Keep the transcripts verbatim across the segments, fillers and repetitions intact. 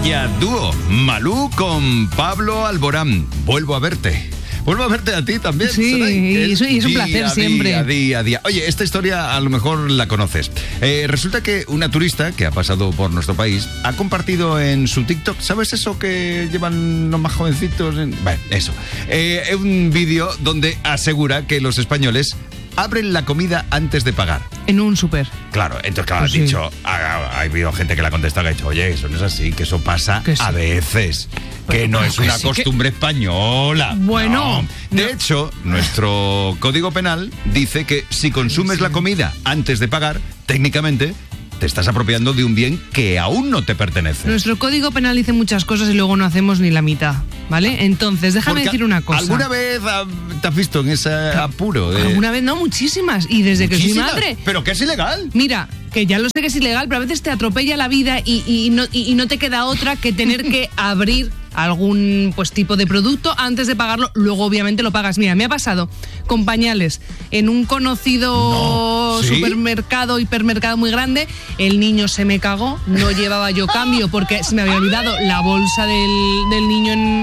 Vaya dúo, Malú con Pablo Alborán. Vuelvo a verte. Vuelvo a verte a ti también. Sí, y es, y es un día, placer siempre. Día, día, día. Oye, esta historia a lo mejor la conoces. Eh, resulta que una turista que ha pasado por nuestro país ha compartido en su TikTok, ¿sabes eso que llevan los más jovencitos? En... Bueno, eso. Eh, un vídeo donde asegura que los españoles abren la comida antes de pagar. En un súper. Claro, entonces claro, Pues has sí. dicho, ha, ha habido gente que le ha contestado que ha dicho, oye, eso no es así, que eso pasa Que sí. a veces. Que Pero no claro es que una sí, que- costumbre española. Bueno, No. De no. hecho, nuestro Código Penal dice que si consumes la comida antes de pagar, técnicamente te estás apropiando de un bien que aún no te pertenece. Nuestro código penal dice muchas cosas y luego no hacemos ni la mitad, ¿vale? Entonces, déjame Porque decir una cosa. ¿Alguna vez ah, te has visto en ese apuro? De... ¿Alguna vez? No, muchísimas. Y desde que soy Muchísimas, madre. pero que es ilegal. Mira, que ya lo sé que es ilegal, pero a veces te atropella la vida y, y no, y, y no te queda otra que tener que abrir algún pues tipo de producto antes de pagarlo. Luego obviamente lo pagas. Mira, me ha pasado con pañales en un conocido No, ¿sí? supermercado, hipermercado muy grande. El niño se me cagó, no llevaba yo cambio porque se me había olvidado la bolsa del, del niño en,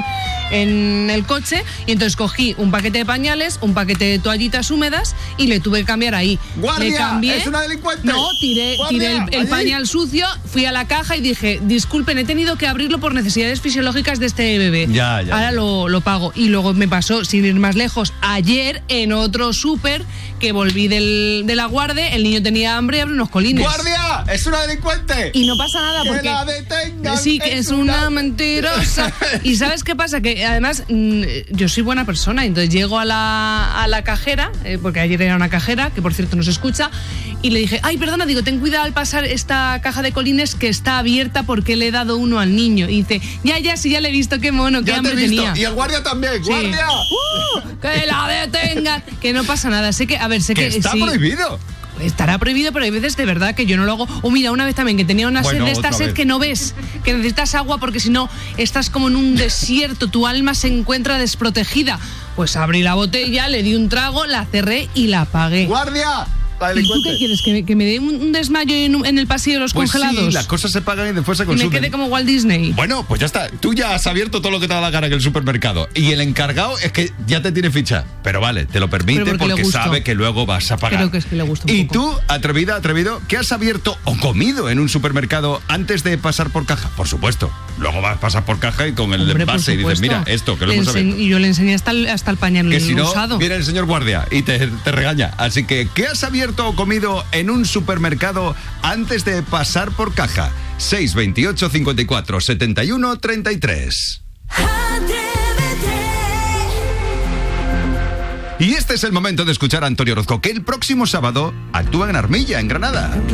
en el coche, y entonces cogí un paquete de pañales, un paquete de toallitas húmedas y le tuve que cambiar ahí. ¡Guardia! Le cambié, ¡Es una delincuente! No, tiré, ¡Guardia! tiré el, el ¡Allí! pañal sucio, fui a la caja y dije, disculpen, he tenido que abrirlo por necesidades fisiológicas de este bebé. Ya, ya, Ahora ya. Lo, lo pago. Y luego me pasó, sin ir más lejos, ayer en otro súper que volví del, de la guardia, el niño tenía hambre y abrió unos colines. ¡Guardia! ¡Es una delincuente! Y no pasa nada ¡Que porque... la detengan! Sí, que es una mentirosa. ¿Y sabes qué pasa? Que además mm, yo soy buena persona, entonces llego a la, a la cajera, eh, porque ayer era una cajera, que por cierto no se escucha, y le dije, ay, perdona, digo, ten cuidado al pasar esta caja de colines que está abierta porque le he dado uno al niño. Y dice, ya, ya, sí, ya le he visto, qué mono, qué Ya te hambre he visto. tenía. Y el guardia también. Sí. ¡Guardia! ¡Uh! ¡Que la detengan! Que no pasa nada. Sé que, a ver, sé Que que, está sí, prohibido. estará prohibido, pero hay veces de verdad que yo no lo hago. O mira, una vez también que tenía una Bueno, sed de esta otra sed vez. que no ves, que necesitas agua porque si no estás como en un desierto, tu alma se encuentra desprotegida. Pues abrí la botella, le di un trago, la cerré y la apagué. ¡Guardia! La ¿Y tú delincuente. qué quieres? ¿Que, que me dé un, un desmayo en, un- en el pasillo de los Pues congelados? sí, las cosas se pagan y después se y me consumen. quede como Walt Disney. Bueno, pues ya está. Tú ya has abierto todo lo que te da la gana en el supermercado. Y el encargado es que ya te tiene ficha. Pero vale, te lo permite Pero porque le porque gustó. sabe que luego vas a pagar. Creo que es que le gusta un ¿Y poco. tú, atrevida, atrevido, qué has abierto o comido en un supermercado antes de pasar por caja? Por supuesto. Luego vas a pasar por caja y con el Hombre, por envase y dices, supuesto. mira, esto que lo Le hemos ense- abierto. Y yo le enseñé hasta el, hasta el pañal Que si no, usado. viene el señor guardia y te, te regaña. Así que, ¿qué has abierto o comido en un supermercado antes de pasar por caja? seis veintiocho, cincuenta y cuatro, setenta y uno, treinta y tres. Y este es el momento de escuchar a Antonio Orozco, que el próximo sábado actúa en Armilla, en Granada.